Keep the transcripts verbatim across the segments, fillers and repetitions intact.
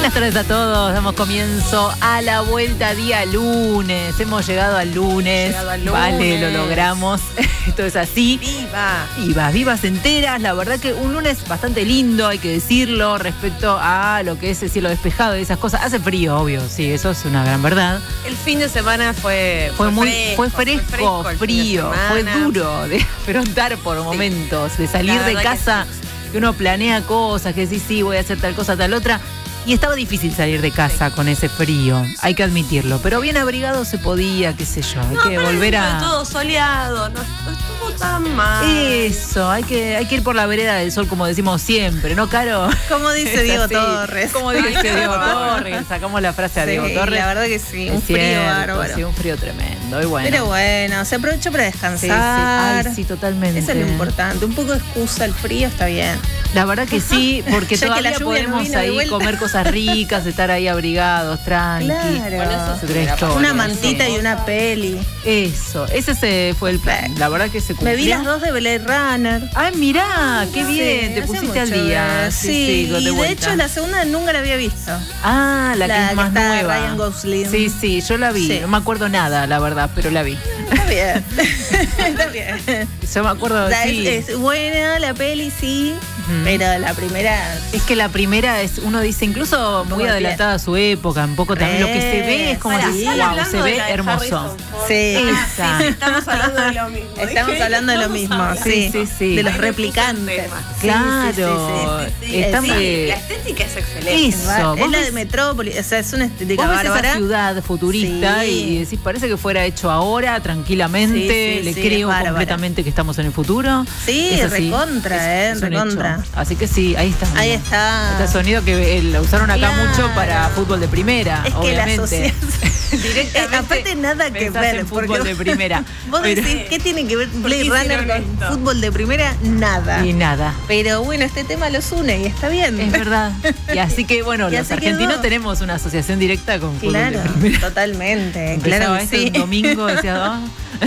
Buenas tardes a todos, damos comienzo a la vuelta día lunes. Hemos llegado al lunes, llegado al lunes. Vale, lo logramos. Esto es así. ¡Viva! Vivas, vivas enteras. La verdad que un lunes bastante lindo, hay que decirlo, respecto a lo que es el cielo despejado y esas cosas. Hace frío, obvio, sí, eso es una gran verdad. El fin de semana fue, Fue, fue muy fresco, fue fresco, fue fresco el fin de frío, fue semana. duro de afrontar por momentos, de salir La de verdad que casa, que, que uno planea cosas, que sí, sí, voy a hacer tal cosa, tal otra. Y estaba difícil salir de casa sí. con ese frío, hay que admitirlo. Pero bien abrigado se podía, qué sé yo, hay no, que volver a... todo soleado, no, no estuvo tan mal. Eso, hay que, hay que ir por la vereda del sol, como decimos siempre, ¿no, Caro? Como dice Diego así. Torres. Como dice Diego Torres, sacamos la frase a sí, Diego Torres. La verdad que sí, un es frío cierto, bárbaro. Sí, un frío tremendo, y bueno. Pero bueno, se aprovechó para descansar. Sí, sí. Ay, sí, totalmente. Eso es lo importante, un poco de excusa, el frío está bien. La verdad que sí, porque todavía que podemos no ahí comer cosas ricas, estar ahí abrigados, tranqui. Claro. Eso una mantita y una peli. Eso, ese se fue el plan. La verdad que se cumplió. Me vi las dos de Blade Runner. Ay, mirá, qué no bien, sé, te pusiste al día. Sí, sí, sí y de vuelta. hecho la segunda nunca la había visto. Ah, la, la que es más que está nueva. Ryan Gosling. Sí, sí, yo la vi. Sí. No me acuerdo nada, la verdad, pero la vi. Está bien. Está bien. Yo me acuerdo de sí. Es, es buena la peli, sí. Uh-huh. Pero la primera. Es que la primera es, uno dice, incluso muy adelantada a su época, un poco también. Lo que se ve es como sí. wow, se ve hermoso. Sí. Esa. Sí, estamos hablando de lo mismo. Estamos hablando de lo mismo, sí, sí, sí. De los replicantes. Claro. Sí, sí, sí, sí. Está sí, muy... La estética es excelente. Eso. Es la de Metrópolis, o sea, es una estética vos bárbara. Ves esa ciudad futurista sí. y decís, parece que fuera hecho ahora, tranquilamente. Sí, sí, Le sí, creo completamente que estamos en el futuro. Sí, recontra, es, eh, recontra. Así que sí, ahí está. Ahí está. Este sonido que lo usaron acá claro. mucho para fútbol de primera, es obviamente. Que la directamente. Aparte nada que ver. En fútbol de primera. Vos pero, decís, ¿qué tiene que ver Blade Runner con esto? Fútbol de primera? Nada. Y nada. Pero bueno, este tema los une y está bien. Es verdad. Y así que bueno, los argentinos quedó. tenemos una asociación directa con fútbol claro, de primera. Totalmente. Empezaba claro que sí. un domingo, decía, oh.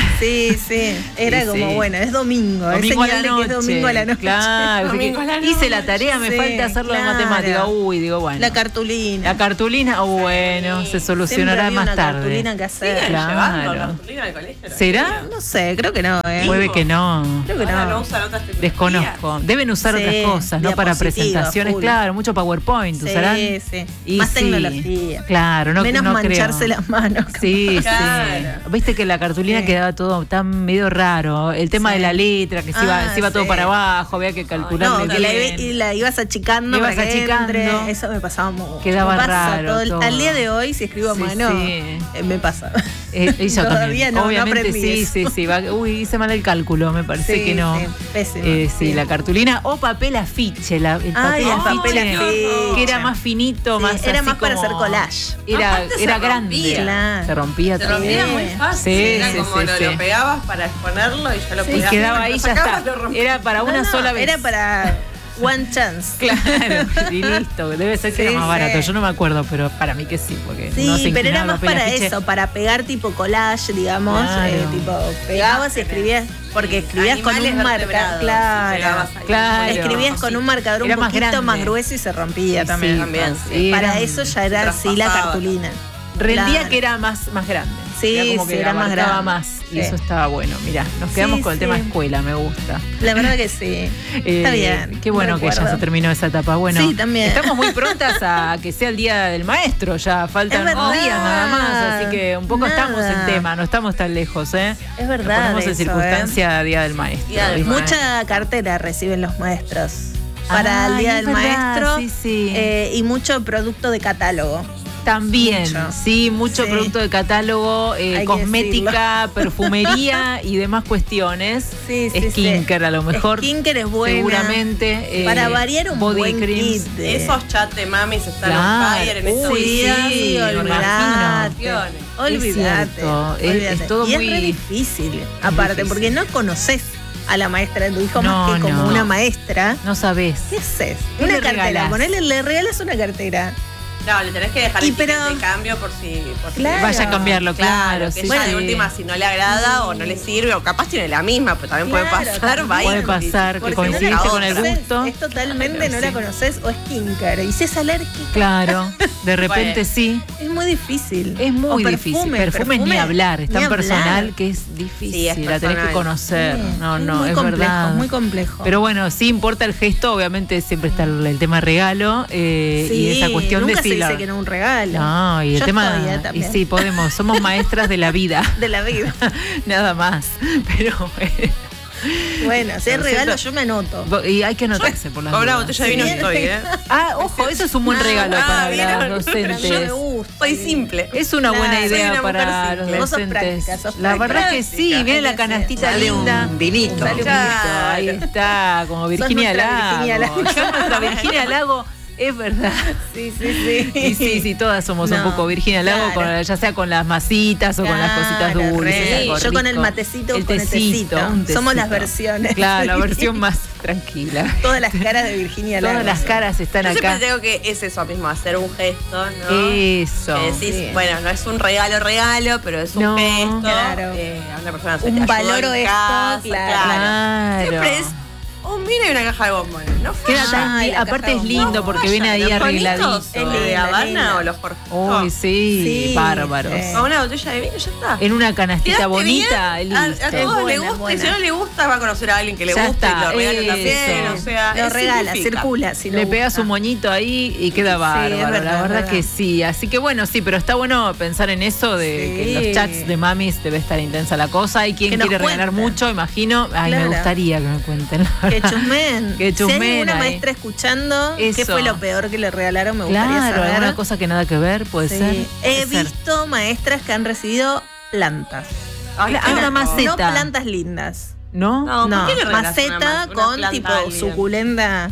Sí, sí. Era sí, como, sí. bueno, es domingo. Domingo es a la noche. Que es domingo a la noche. Claro. Domingo a la noche. Hice la tarea, me sí, falta hacerlo claro. de matemática. Uy, digo, bueno. La cartulina. La cartulina, oh, bueno, se solucionará más una tarde. cartulina que hacer. ¿Siguen claro. llevando la cartulina del colegio? ¿Será? No sé, creo que no. ¿eh? Puede que no. Creo que no. no usan otras tecnologías. Desconozco. Deben usar sí, otras cosas, ¿no? Para presentaciones, full. Claro, mucho PowerPoint sí, usarán. Sí, sí. Y más sí, tecnología. Claro, no Menos no mancharse creo. las manos. Sí, claro. sí. Viste que la cartulina sí. quedaba todo tan medio raro. El tema sí. de la letra, que se iba, ah, se iba sí. todo para abajo, había que calcularle No, que la, y la ibas achicando ibas para que achicando. entre. Eso me pasaba mucho. Quedaba me pasa raro todo el, todo. Al día de hoy, si escribo a sí, mano, sí. Eh, me pasa. Eh, y yo Todavía también. no, Obviamente no aprendí sí, eso. sí, sí. Va, uy, hice mal el cálculo, me parece sí, que no. Sí, pésimo, eh, sí, sí, la cartulina o papel afiche. La, el papel, Ay, afiche, el papel afiche. Que era más finito, sí, más era así más para como, hacer collage. Era, era grande. Claro. Se rompía Se todo. rompía muy fácil. Sí, era sí, como sí, lo, sí. lo pegabas para exponerlo y ya lo sí, pegabas. Y quedaba ahí, ya está. Era para una no, no, sola vez. Era para one chance. Claro, y listo. Debe ser que sí, era más barato. sí. Yo no me acuerdo, pero para mí que sí. Porque sí, no se pero era más para afiche. eso, para pegar tipo collage, digamos. Claro. Eh, tipo, pegabas y escribías. Porque escribías con un marcador. Claro, claro. Escribías con un marcador un era poquito más, más grueso y se rompía sí, también. Sí, también sí. Para era, eso ya era así la cartulina. Rendía claro. que era más, más grande. Sí, era como que sí, era más grande. más. Y sí. eso estaba bueno. Mirá, nos quedamos sí, con el sí. tema escuela, me gusta. La verdad que sí. eh, Está bien. Qué bueno que ya se terminó esa etapa. Bueno, sí, también. Estamos muy prontas a que sea el Día del Maestro. Ya faltan unos días nada más. Así que un poco nada. estamos en tema, no estamos tan lejos, ¿eh? Es verdad. Nos ponemos en eso, circunstancia ¿eh? Día del Maestro. Día del Mucha cartera reciben los maestros para ah, el Día del verdad, Maestro sí, sí. Eh, y mucho producto de catálogo. También, mucho. sí, mucho sí. producto de catálogo, eh, cosmética, perfumería y demás cuestiones. Sí, sí, Skincare sí. a lo mejor. Skincare es buena. Seguramente. Eh, Para variar un body buen creams. kit. De... Esos chat de mamis están claro. on fire en estos Uy, días. sí, olvidate. Olvídate. Es, es, es todo y muy es re difícil, aparte, difícil. Porque no conoces a la maestra de tu hijo no, más que como no. una maestra. No sabés. ¿Qué haces? ¿Qué una le cartera. regalás? Ponele, le regalas una cartera. No, le tenés que dejar Y el ticket pero- de cambio por si, por si Claro. Vaya a cambiarlo, claro. que sí, ella sí. de última si no le agrada o no le sirve, o capaz tiene la misma, pero también Claro, puede pasar, también. va y- Puede pasar que Porque coincidiste no la con el conoces, gusto. Es totalmente, Claro, no sí. la conoces o es skincare. Y si es alérgica, Claro, de repente Bueno. sí. es muy difícil. Es muy O difícil. Perfume, ni hablar, es ni tan hablar. personal que es difícil. Sí, es la tenés que personal. conocer. Sí, no, es no, muy es complejo, verdad. muy complejo. Pero bueno, sí importa el gesto, obviamente siempre está el, el tema regalo eh, sí, y esa cuestión nunca de se si la- dice que no es un regalo. No, y el Yo tema. estoy, eh, y también. sí, podemos, somos maestras de la vida. De la vida. Nada más. Pero eh, Bueno, si es Lo regalo, siento. yo me anoto. y hay que anotarse por las Con una dudas. botella de vino Sí. estoy, ¿eh? Ah, ojo, eso es un buen Ah, regalo ah, para ¿vieron? las Pero a mí me docentes. gusta. Soy simple. Es una Claro, buena soy idea una mujer para los simple. Vos sos docentes. práctica, sos La verdad práctica. que sí, viene Hay la que canastita hacer. linda. un vinito. Sale un Claro. vinito, ahí está, como Virginia nuestra Lago. Virginia Lago. Yo nuestra Virginia Lago, es verdad. Sí, sí, sí. Y sí, sí, todas somos un No, poco Virginia Lago, claro. con- ya sea con las masitas o con las cositas Claro, dulces. re. algo Yo con el rico. matecito, el con el tecito, tecito. un Somos las tecito. versiones. Claro, la versión más tranquila. Todas las caras de Virginia Lago. Todas las caras están Yo siempre acá. digo que es eso mismo, hacer un gesto, ¿no? Eso. Que decís, Sí. bueno, no es un regalo, regalo, pero es un No, gesto. claro. eh, a una persona se Un te ayudó valoro en esto, casa, claro. Claro. Siempre es un vino y una caja de bombones. No Queda falla. tan Ay, bien. la Aparte caja es de lindo bombones. porque viene ahí Los arregladito. bonitos, Es ¿De linda, Habana linda. o los Jorge? Uy, sí, Sí, bárbaros. sí. Con una botella de vino ya está. En una canastita Quedaste bonita, bien, listo. A, a Es todos le buena, gusta, y buena. si no le gusta, va a conocer a alguien que le Ya guste está, y lo regala eso. también. O sea, Lo es regala, simplifica. circula. Si Le no pega gusta. su moñito ahí y queda Sí, bárbaro. es verdad, la es verdad verdad. que sí. Así que bueno, sí, pero está bueno pensar en eso de Sí. que en los chats de mamis debe estar intensa la cosa. Hay quien Que nos quiere regalar cuenten. mucho, imagino. Ay, me Claro. gustaría que me cuenten. la Que verdad. chusmen. Que Si hay chusmen alguna ahí. maestra escuchando, ¿qué Eso. fue lo peor que le regalaron? Me gustaría Claro, saber. alguna cosa que nada que ver, puede Sí. ser. He Puede ser. visto maestras que han recibido plantas. Ay, Ah, qué una rico. maceta. No plantas lindas. ¿No? No, No, ¿por qué le regalas maceta una ma- una con planta a tipo alguien? suculenta.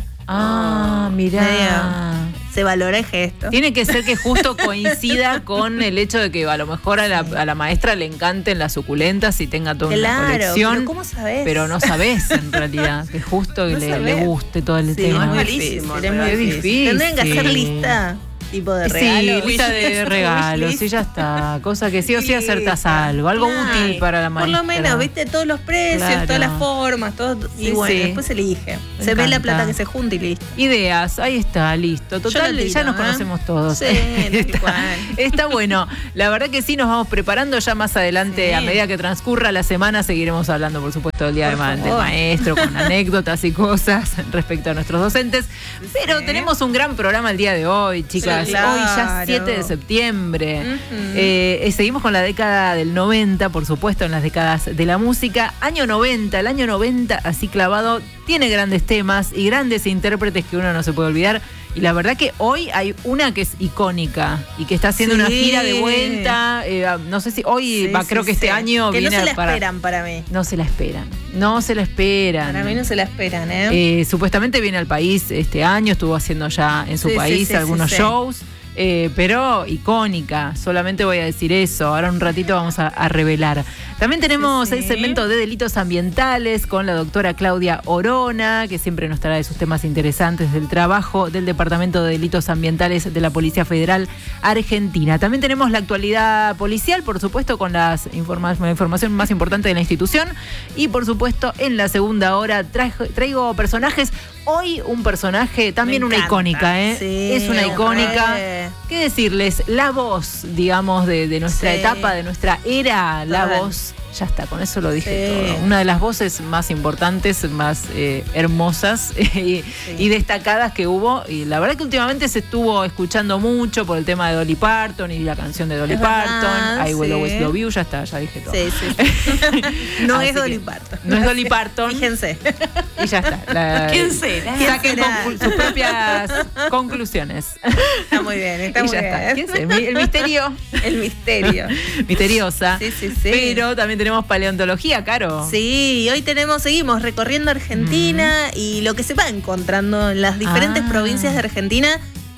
Ah, mirá. Medio. Se valora el gesto. Tiene que ser que justo coincida con el hecho de que a lo mejor a la, a la maestra le encanten las suculentas y tenga toda una Claro, colección. pero ¿cómo sabés? Pero no sabés en realidad, que justo que No le, sabés. le guste todo el Sí, tema. es muy Malísimo, difícil, es pero muy es difícil. difícil. Tendrían que hacer lista, tipo de regalos. Sí, lista de Wish regalos, list. sí, ya está. Cosa que sí o sí acertás algo, algo Claro. útil para la Por maestra. lo menos, viste, todos los precios, Claro. todas las formas, todo. Y Sí, bueno, sí. después se elige. Me se ve la encanta. plata que se junta y listo. Ideas, ahí está, listo. Total, lo tiro, ya nos ¿eh? conocemos todos. Sí, tal está, cual. está bueno. La verdad que sí, nos vamos preparando ya más adelante. Sí. A medida que transcurra la semana, seguiremos hablando, por supuesto, del Día Por de ma- del favor. Maestro, con anécdotas y cosas respecto a nuestros docentes. Pero Sí. tenemos un gran programa el día de hoy, chicas. Sí, Hoy ya claro. siete de septiembre. Ujú. Eh, eh, seguimos con la década del noventa, por supuesto, en las décadas de la música. Año noventa, el año noventa, así clavado, tiene grandes temas y grandes intérpretes que uno no se puede olvidar. Y la verdad que hoy hay una que es icónica y que está haciendo Sí. una gira de vuelta. eh, no sé si hoy, Sí, va, sí, creo que este sí. año que viene no se la para. esperan para mí. No se la esperan. No se la esperan. Para mí no se la esperan, ¿eh? Eh, supuestamente viene al país este año, estuvo haciendo ya en su Sí, sí, país sí, algunos sí, sí. shows, eh, pero icónica, solamente voy a decir eso, ahora un ratito vamos a, a revelar. También tenemos Sí, sí. el segmento de delitos ambientales con la doctora Claudia Orona, que siempre nos trae sus temas interesantes del trabajo del Departamento de Delitos Ambientales de la Policía Federal Argentina. También tenemos la actualidad policial, por supuesto, con las informa- la información más importante de la institución. Y por supuesto, en la segunda hora trajo- traigo personajes. Hoy un personaje, también Me una encanta. icónica, ¿eh? Sí, es una icónica. re. ¿Qué decirles? La voz, digamos, de, de nuestra Sí. etapa, de nuestra era, la Total. voz. Ya está, con eso lo dije Sí. todo. Una de las voces más importantes, más eh, hermosas y, y destacadas que hubo. Y la verdad que últimamente se estuvo escuchando mucho por el tema de Dolly Parton y la canción de Dolly Es Parton. verdad, I Will sí. Always Love You, ya está, ya dije todo. Sí, sí. sí. no Así es Dolly que Parton. no es Dolly Parton. Fíjense. Y ya está. La- ¿Quién será? ¿Quién Saquen será? conclu- sus propias conclusiones. Está muy bien, está y muy ya bien. está. ¿Quién sé? Mi- El misterio. El misterio. Misteriosa. Sí, sí, sí. Pero también tenemos paleontología, Caro. Sí, hoy tenemos, seguimos recorriendo Argentina y lo que se va encontrando en las diferentes Ah. provincias de Argentina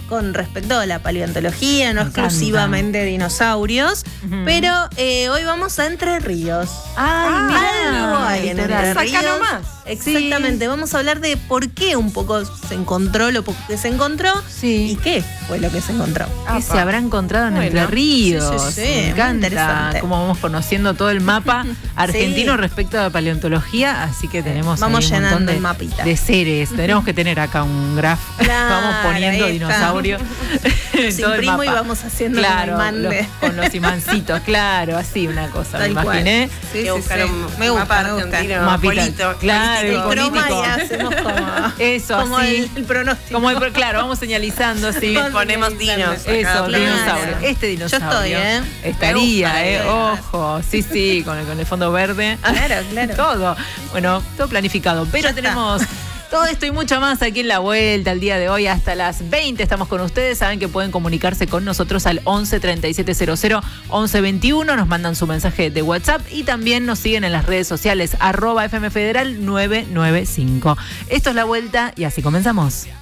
con respecto a la paleontología, no Me encanta. exclusivamente dinosaurios, Ujú. pero eh, hoy vamos a Entre Ríos. Ay, mirá, Algo hay en literal. Entre Saca Ríos. nomás. Exactamente, vamos a hablar de por qué un poco se encontró lo poco que se encontró Sí. y qué fue lo que se encontró. ¿Qué se habrá encontrado en Bueno. Entre Ríos? Sí, sí, sí, Me muy encanta interesante. cómo vamos conociendo todo el mapa argentino Sí. respecto a la paleontología, así que tenemos Vamos ahí un montón llenando de, el mapita. de seres. Tenemos que tener acá un graph. Claro, vamos poniendo ahí está. dinosaurio. en Los todo el imprimo y mapa. vamos haciendo claro, un imán los- de- con los imancitos, claro, así una cosa, Tal me cual. imaginé. Sí, Hay que sí, buscar sí. un Me gusta, mapa me gusta. argentino, Mapita, polito- claro, El político. político. croma y hacemos como, Eso, como así. el, el pronóstico. Como el, claro, vamos señalizando así. Vamos Ponemos señalizando. dinos. Eso, Acá, Claro. dinosaurio. Este dinosaurio. Yo estoy, ¿eh? Estaría, Me ¿eh? gusta, Ojo. Sí, sí, con el, con el fondo verde. Claro, claro. Todo. Bueno, todo planificado. Pero Ya está. tenemos todo esto y mucho más aquí en La Vuelta. El día de hoy hasta las veinte estamos con ustedes. Saben que pueden comunicarse con nosotros al once treinta y siete cero cero once veintiuno. Nos mandan su mensaje de WhatsApp y también nos siguen en las redes sociales arroba F M Federal nueve nueve cinco. Esto es La Vuelta y así comenzamos.